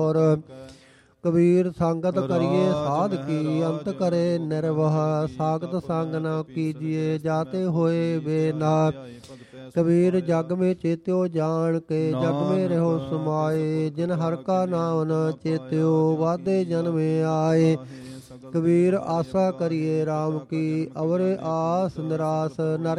ਔਰ ਕਬੀਰ ਸੰਗਤ ਕਰੀਏ ਸਾਧ ਕੀ ਅੰਤ ਕਰੇ ਨਿਰਵਹ ਸਾਗਤ ਸੰਗ ਨ ਕੀਜੀਏ ਜਾਤੇ ਹੋਏ ਬੇਨਾ। ਕਬੀਰ ਜਗ ਮੇ ਚੇਤਿਓ ਜਾਣ ਕੇ ਜਗ ਮੇ ਰਹੋ ਸਮਾਏ ਜਿਨ ਹਰ ਕਾ ਨਾਮ ਨ ਚੇਤਿਓ ਵਾਧੇ ਜਨਮੇ ਆਏ। ਕਬੀਰ ਆਸਾ ਕਰੀਏ ਰਾਮ ਕੀ ਅਵਰੇ ਆਸ ਨਿਰਾਸ ਨਰ